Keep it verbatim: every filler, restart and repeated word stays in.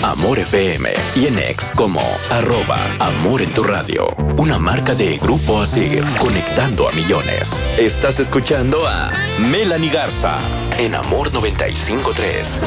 Amor F M y en X como arroba Amor en tu radio. Una marca de Grupo Asir, conectando a millones. Estás escuchando a Melanie Garza en Amor noventa y cinco punto tres.